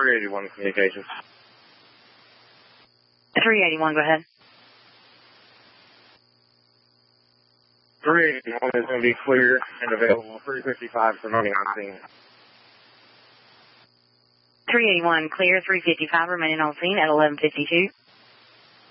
381 communications. 381, go ahead. 381 is going to be clear and available. 355 for remaining on scene. 381, clear, 355, remaining on scene at 11:52.